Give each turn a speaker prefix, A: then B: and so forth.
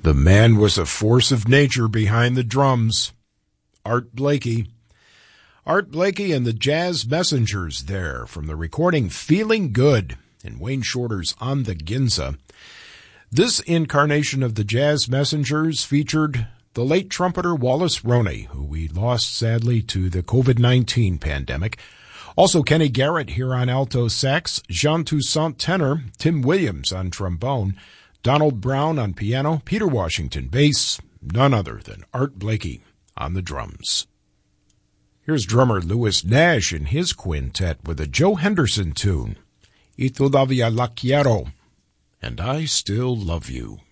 A: The man was a force of nature behind the drums. Art Blakey. Art Blakey and the Jazz Messengers there from the recording Feeling Good in Wayne Shorter's On the Ginza. This incarnation of the Jazz Messengers featured the late trumpeter Wallace Roney, who we lost sadly to the COVID-19 pandemic. Also Kenny Garrett here on alto sax, Jean Toussaint tenor, Tim Williams on trombone, Donald Brown on piano, Peter Washington bass, none other than Art Blakey on the drums. Here's drummer Louis Nash in his quintet with a Joe Henderson tune, Y Todavía La Quiero, and I Still Love You.